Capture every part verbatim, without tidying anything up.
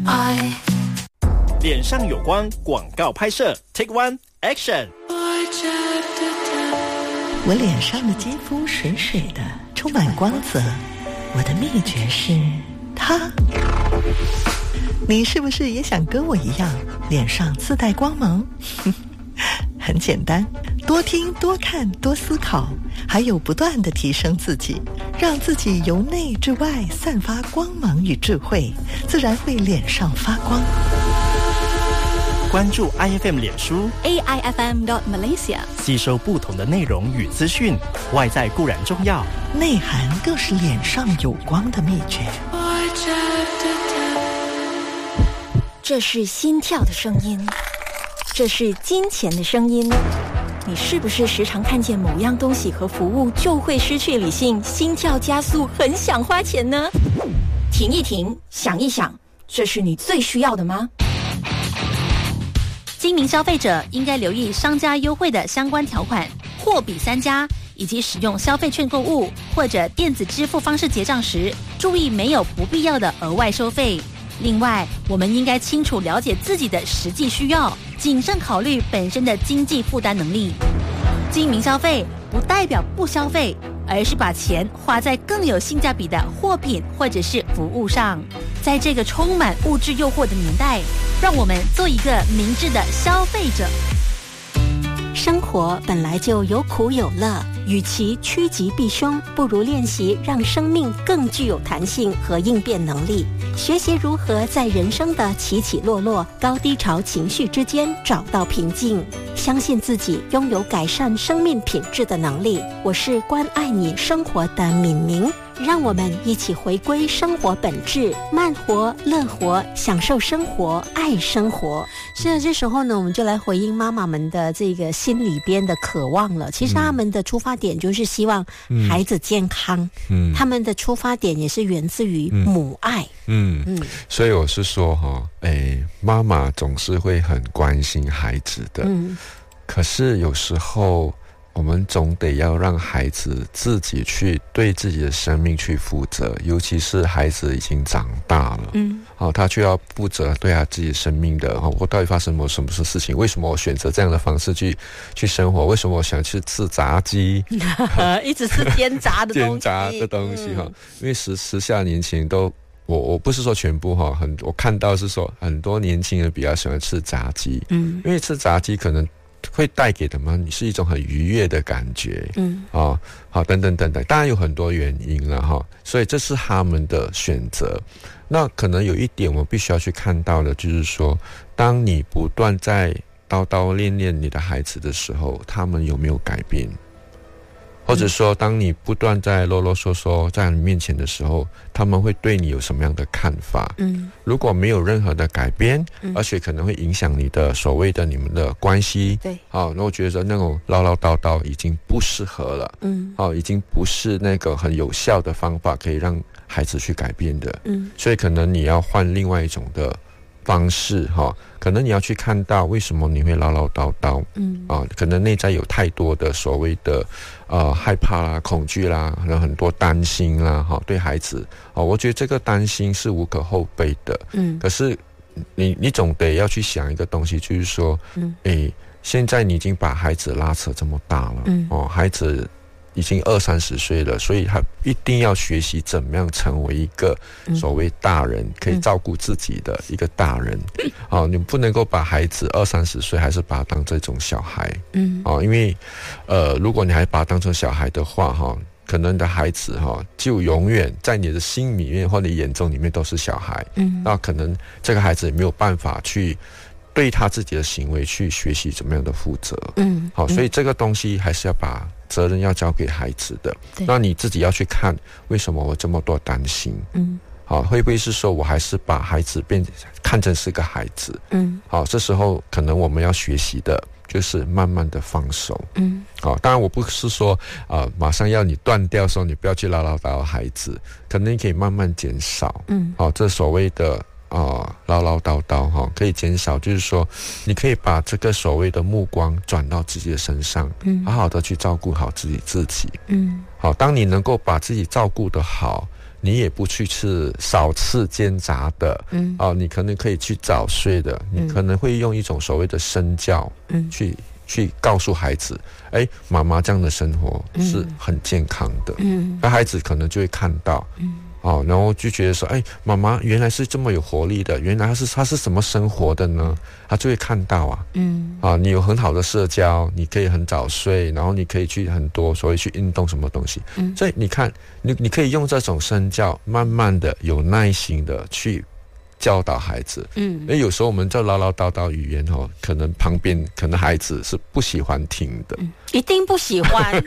I 脸上有光广告拍摄 Take One Action。 我脸上的肌肤水水的，充满光泽，我的秘诀是它。你是不是也想跟我一样脸上自带光芒？很简单，多听多看多思考，还有不断地提升自己，让自己由内至外散发光芒与智慧，自然会脸上发光。 关注 I F M 脸书 A I F M dot Malaysia， 吸收不同的内容与资讯，外在固然重要， 内涵更是脸上有光的秘诀。 这是心跳的声音，这是金钱的声音。你是不是时常看见某样东西和服务就会失去理性，心跳加速，很想花钱呢？停一停，想一想，这是你最需要的吗？ 精明消费者应该留意商家优惠的相关条款，货比三家，以及使用消费券购物或者电子支付方式结账时，注意没有不必要的额外收费。另外，我们应该清楚了解自己的实际需要，谨慎考虑本身的经济负担能力。精明消费不代表不消费，而是把钱花在更有性价比的货品或者是服务上。在这个充满物质诱惑的年代，让我们做一个明智的消费者。 生活本来就有苦有乐，与其趋吉避凶，不如练习让生命更具有弹性和应变能力，学习如何在人生的起起落落、高低潮情绪之间找到平静，相信自己拥有改善生命品质的能力。我是关爱你生活的敏明，让我们一起回归生活本质，慢活、乐活，享受生活，爱生活。 是啊，这时候呢，我们就来回应妈妈们的这个心里边的渴望了。其实他们的出发点就是希望孩子健康，嗯，他们的出发点也是源自于母爱。 嗯 嗯, 嗯，所以我是说哈，哎，妈妈总是会很关心孩子的，嗯，可是有时候我们总得要让孩子自己去对自己的生命去负责，尤其是孩子已经长大了，嗯，好、哦，他就要负责对他自己生命的，哦，我到底发生了什么事情？为什么我选择这样的方式去去生活？为什么我想去吃炸鸡？ 一直吃煎炸的东西， 煎炸的东西哈、嗯，因为时时下年轻人都。我我不是说全部哈，很我看到是说很多年轻人比较喜欢吃炸鸡，嗯，因为吃炸鸡可能会带给他们是一种很愉悦的感觉，嗯，哦，好，等等等等，当然有很多原因了哈，所以这是他们的选择。那可能有一点我必须要去看到的，就是说，当你不断在叨叨练练你的孩子的时候，他们有没有改变？或者说当你不断在啰啰嗦嗦在你面前的时候，他们会对你有什么样的看法？嗯，如果没有任何的改变，嗯，而且可能会影响你的所谓的你们的关系，对，好，那我觉得那种唠唠叨叨已经不适合了，嗯，好，已经不是那个很有效的方法可以让孩子去改变的，嗯，所以可能你要换另外一种的方式哈，可能你要去看到为什么你会唠唠叨叨，嗯啊，可能内在有太多的所谓的呃害怕啦、恐惧啦，然后很多担心啦，哈，对孩子啊，我觉得这个担心是无可厚非的，嗯，可是你你总得要去想一个东西，就是说，嗯，诶，现在你已经把孩子拉扯这么大了，嗯，哦，孩子已经二三十岁了，所以他一定要学习怎么样成为一个所谓大人，嗯，可以照顾自己的一个大人。嗯，哦，你不能够把孩子二三十岁还是把他当这种小孩。嗯，哦，因为呃，如果你还把他当成小孩的话，哈，可能你的孩子哈就永远在你的心里面或你眼中里面都是小孩。嗯，那可能这个孩子也没有办法去对他自己的行为去学习怎么样的负责。嗯，好，所以这个东西还是要把责任要交给孩子的，那你自己要去看为什么我这么多担心，嗯，好，会不会是说我还是把孩子变看成是个孩子，嗯，好，这时候可能我们要学习的就是慢慢的放手，嗯，好，当然我不是说啊、呃、马上要你断掉说你不要去唠唠叨孩子，可能你可以慢慢减少，嗯，好，这所谓的啊、呃，唠唠叨叨哈，可以减少，就是说，你可以把这个所谓的目光转到自己的身上，嗯，好好的去照顾好自己自己，嗯，好，当你能够把自己照顾得好， 你也不去吃少吃煎炸的，嗯，哦，你可能可以去早睡的，嗯、你可能会用一种所谓的身教，嗯，去去告诉孩子，哎，妈妈这样的生活是很健康的，嗯，那孩子可能就会看到，嗯。哦，然后就觉得说，哎，妈妈原来是这么有活力的，原来她是她是怎么生活的呢？她就会看到啊，嗯，啊，你有很好的社交，你可以很早睡，然后你可以去很多所谓去运动什么东西，嗯，所以你看，你你可以用这种身教，慢慢的有耐心的去教导孩子，嗯，因为有时候我们这唠唠叨叨语言哦，可能旁边可能孩子是不喜欢听的，嗯、 一定不喜欢。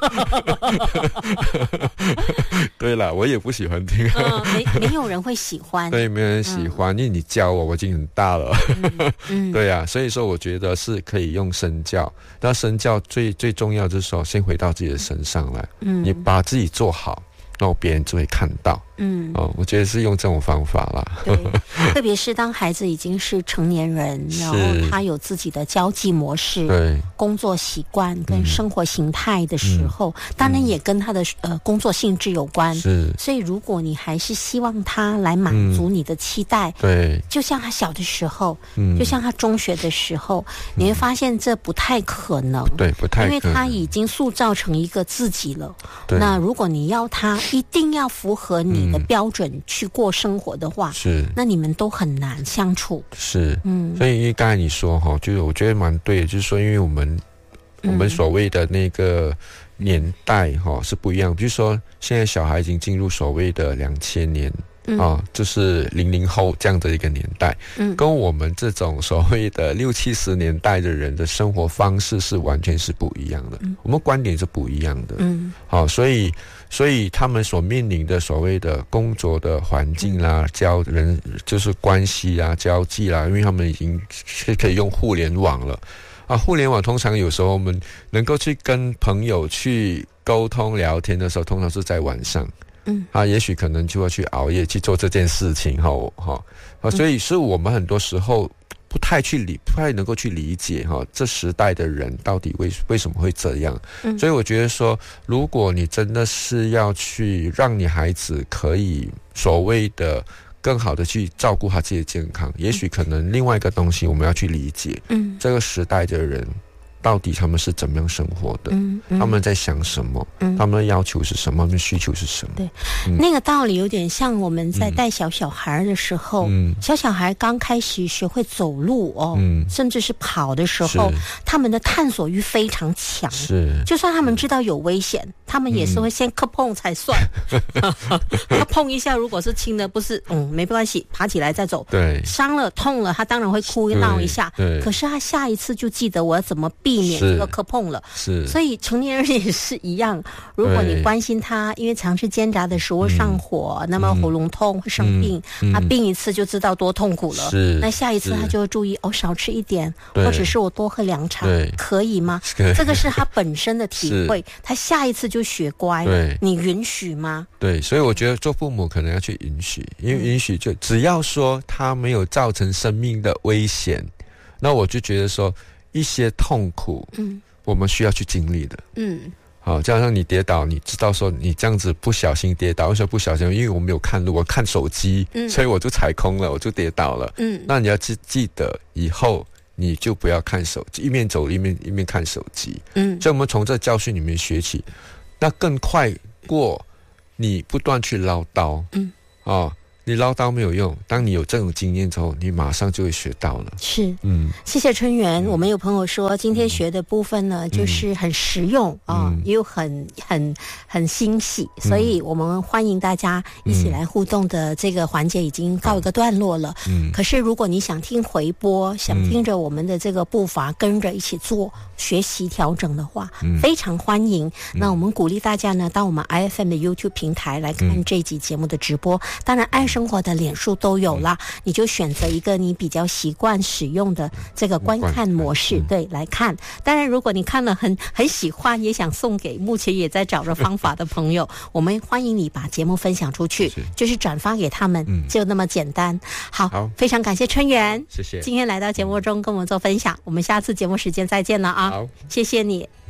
对了，我也不喜欢听， 嗯，没没有人会喜欢， 对，没有人喜欢，嗯、因为你教我，我已经很大了，嗯，嗯对呀、啊，所以说我觉得是可以用身教，那身教最最重要就是说，先回到自己的身上来，嗯，你把自己做好，然后别人就会看到。嗯，哦，我觉得是用这种方法啦。 对，特别是当孩子已经是成年人，然后他有自己的交际模式、对工作习惯跟生活形态的时候，嗯、当然也跟他的呃工作性质有关。是，所以如果你还是希望他来满足你的期待，嗯、对，就像他小的时候，嗯，就像他中学的时候，嗯、你会发现这不太可能， 对，不太可能， 因为他已经塑造成一个自己了。对，那如果你要他一定要符合你的标准去过生活的话，是，那你们都很难相处。 是，嗯，所以因为刚才你说哈，就是我觉得蛮对的，就是说，因为我们、嗯、我们所谓的那个年代哈是不一样，比如说现在小孩已经进入所谓的两千年。嗯、啊，就是零零后这样的一个年代，嗯，跟我们这种所谓的六七十年代的人的生活方式是完全是不一样的，嗯、我们观点是不一样的，嗯，好、啊，所以所以他们所面临的所谓的工作的环境啦、嗯、交人就是关系啦、交际啦，因为他们已经是可以用互联网了，啊，互联网通常有时候我们能够去跟朋友去沟通聊天的时候，通常是在晚上。嗯，啊，也许可能就要去熬夜去做这件事情，哈，哈，啊，所以是我们很多时候不太去理，不太能够去理解哈，这时代的人到底为为什么会这样？嗯，所以我觉得说，如果你真的是要去让你孩子可以所谓的更好的去照顾他自己的健康，也许可能另外一个东西我们要去理解，嗯，这个时代的人。到底他们是怎么样生活的？嗯嗯、他们在想什么？嗯、他们的要求是什么？他们的需求是什么？ 对，嗯、那个道理有点像我们在带小小孩的时候，嗯、小小孩刚开始学会走路哦，嗯、甚至是跑的时候，他们的探索欲非常强。是，就算他们知道有危险，他们也是会先磕碰才算。他碰一下，如果是轻的，不是嗯没关系，爬起来再走。对，伤了痛了，他当然会哭闹一下。对，可是他下一次就记得我要怎么避。避免这个磕碰了，是，所以成年人也是一样。如果你关心他，因为常吃煎炸的食物上火，嗯、那么喉咙痛会生病，嗯、他病一次就知道多痛苦了。是，那下一次他就会注意哦，少吃一点，或者是我多喝两茶，可以吗？这个是他本身的体会，他下一次就学乖了。你允许吗？ 对，所以我觉得做父母可能要去允许，因为允许就只要说他没有造成生命的危险，那我就觉得说。一些痛苦，嗯，我们需要去经历的，嗯，好，就好像你跌倒，你知道说你这样子不小心跌倒，为什么不小心？因为我没有看路，我看手机，嗯，所以我就踩空了，我就跌倒了，嗯，那你要记记得以后你就不要看手机，一面走一面一面看手机，嗯，所以我们从这教训里面学起，那更快过你不断去唠叨，嗯，哦。你唠叨没有用，当你有这种经验之后，你马上就会学到了。 是，嗯，谢谢春元。嗯、我们有朋友说，今天学的部分呢，嗯、就是很实用啊、嗯哦，又很很很欣喜，嗯、所以我们欢迎大家一起来互动的这个环节已经告一个段落了。嗯，可是如果你想听回播，想听着我们的这个步伐跟着一起做学习调整的话，嗯、非常欢迎。嗯、那我们鼓励大家呢，到我们 I F M 的 YouTube 平台来看这一集节目的直播。嗯、当然，爱生活的脸书都有啦，嗯、你就选择一个你比较习惯使用的这个观看模式，嗯、对，来看。当然，如果你看了很很喜欢，也想送给目前也在找着方法的朋友，我们欢迎你把节目分享出去，是就是转发给他们，嗯、就那么简单。好，好非常感谢春元， 谢谢， 今天来到节目中跟我们做分享，我们下次节目时间再见了啊，好，谢谢你。